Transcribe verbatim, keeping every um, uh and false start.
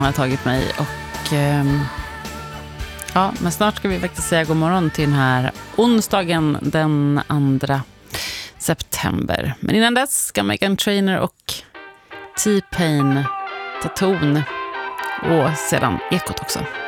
har tagit mig och eh, ja, men snart ska vi faktiskt säga god morgon till den här onsdagen den andra september. Men innan dess ska Meghan Trainor och T-Pain ta ton och sedan Ekot också.